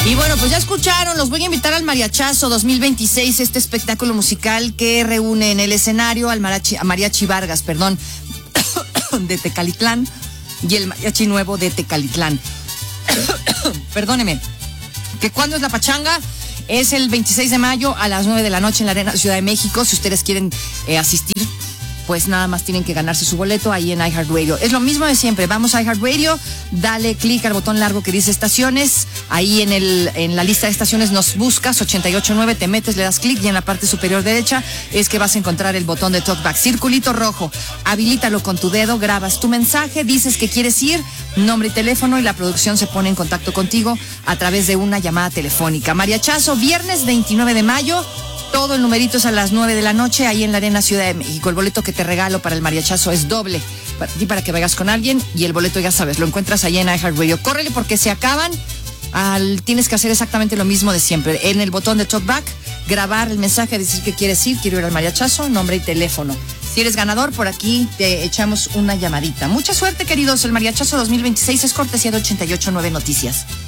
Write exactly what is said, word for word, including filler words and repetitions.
Y bueno, pues ya escucharon, los voy a invitar al Mariachazo dos mil veintiséis, este espectáculo musical que reúne en el escenario al mariachi, a Mariachi Vargas, perdón, de Tecalitlán, y el Mariachi Nuevo de Tecalitlán. Perdóneme. ¿Que cuándo es la pachanga? Es el veintiséis de mayo a las nueve de la noche en la Arena Ciudad de México. Si ustedes quieren eh, asistir, pues nada más tienen que ganarse su boleto ahí en iHeartRadio. Es lo mismo de siempre. Vamos a iHeartRadio, dale clic al botón largo que dice estaciones. Ahí en el en la lista de estaciones nos buscas, ochenta y ocho nueve, te metes, le das clic y en la parte superior derecha es que vas a encontrar el botón de talkback. Circulito rojo, habilítalo con tu dedo, grabas tu mensaje, dices que quieres ir, nombre y teléfono y la producción se pone en contacto contigo a través de una llamada telefónica. Mariachazo, viernes veintinueve de mayo. Todo el numerito es a las nueve de la noche, ahí en la Arena Ciudad de México. El boleto que te regalo para el Mariachazo es doble, para ti, para que vayas con alguien, y el boleto, ya sabes, lo encuentras ahí en iHeartRadio. Córrele porque se acaban. Al, tienes que hacer exactamente lo mismo de siempre. En el botón de talkback, grabar el mensaje, decir que quieres ir, quiero ir al Mariachazo, nombre y teléfono. Si eres ganador, por aquí te echamos una llamadita. Mucha suerte, queridos. El Mariachazo dos mil veintiséis es cortesía de ochenta y ocho nueve Noticias.